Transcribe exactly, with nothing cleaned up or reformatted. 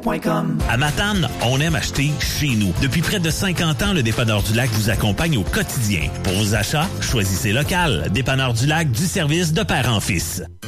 point com. À Matane, on aime acheter chez nous. Depuis près de cinquante ans, le Dépanneur du Lac vous accompagne au quotidien. Pour vos achats, choisissez local. Dépanneur du Lac, du service de père en fils.